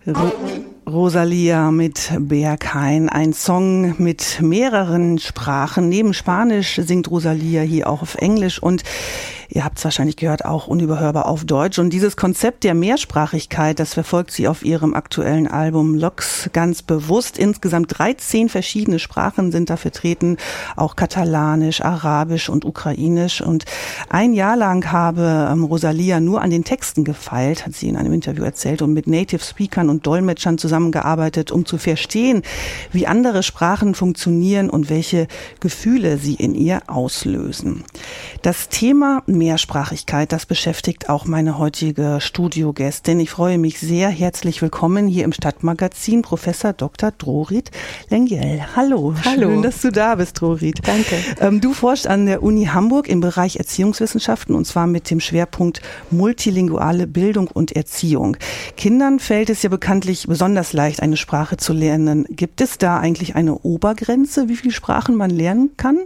Rosalia mit Berghain, ein Song mit mehreren Sprachen. Neben Spanisch singt Rosalia hier auch auf Englisch und ihr habt es wahrscheinlich gehört, auch unüberhörbar auf Deutsch. Und dieses Konzept der Mehrsprachigkeit, das verfolgt sie auf ihrem aktuellen Album Lox ganz bewusst. Insgesamt 13 verschiedene Sprachen sind da vertreten, auch Katalanisch, Arabisch und Ukrainisch. Und ein Jahr lang habe Rosalia nur an den Texten gefeilt, hat sie in einem Interview erzählt, und mit Native Speakern und Dolmetschern zusammengearbeitet, um zu verstehen, wie andere Sprachen funktionieren und welche Gefühle sie in ihr auslösen. Das Thema Mehrsprachigkeit, das beschäftigt auch meine heutige Studiogästin. Ich freue mich sehr. Herzlich willkommen hier im Stadtmagazin, Professor Dr. Drorit Lengyel. Hallo. Hallo. Schön, dass du da bist, Drorit. Danke. Du forschst an der Uni Hamburg im Bereich Erziehungswissenschaften, und zwar mit dem Schwerpunkt multilinguale Bildung und Erziehung. Kindern fällt es ja bekanntlich besonders leicht, eine Sprache zu lernen. Gibt es da eigentlich eine Obergrenze, wie viele Sprachen man lernen kann?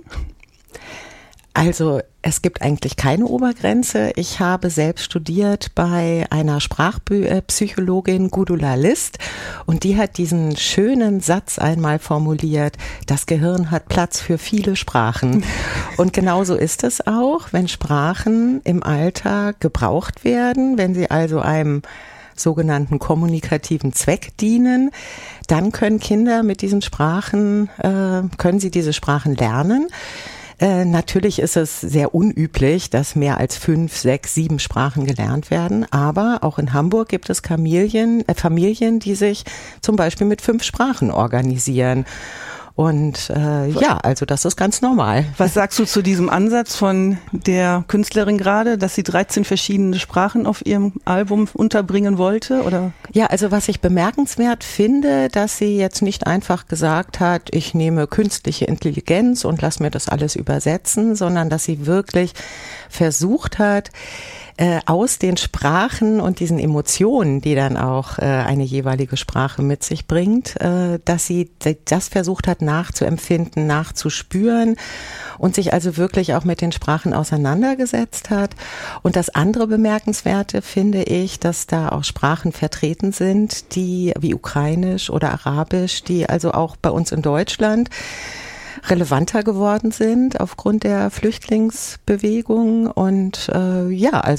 Also es gibt eigentlich keine Obergrenze. Ich habe selbst studiert bei einer Sprachpsychologin, Gudula List, und die hat diesen schönen Satz einmal formuliert: Das Gehirn hat Platz für viele Sprachen. Und genauso ist es auch, wenn Sprachen im Alltag gebraucht werden, wenn sie also einem sogenannten kommunikativen Zweck dienen, dann können Kinder mit diesen Sprachen, können sie diese Sprachen lernen. Natürlich ist es sehr unüblich, dass mehr als 5, 6, 7 Sprachen gelernt werden, aber auch in Hamburg gibt es Familien, die sich zum Beispiel mit 5 Sprachen organisieren. Und also das ist ganz normal. Was sagst du zu diesem Ansatz von der Künstlerin gerade, dass sie 13 verschiedene Sprachen auf ihrem Album unterbringen wollte? Oder? Ja, also was ich bemerkenswert finde, dass sie jetzt nicht einfach gesagt hat, ich nehme künstliche Intelligenz und lass mir das alles übersetzen, sondern dass sie wirklich versucht hat, aus den Sprachen und diesen Emotionen, die dann auch eine jeweilige Sprache mit sich bringt, dass sie das versucht hat nachzuempfinden, nachzuspüren und sich also wirklich auch mit den Sprachen auseinandergesetzt hat. Und das andere Bemerkenswerte finde ich, dass da auch Sprachen vertreten sind, die wie Ukrainisch oder Arabisch, die also auch bei uns in Deutschland relevanter geworden sind aufgrund der Flüchtlingsbewegung. Und also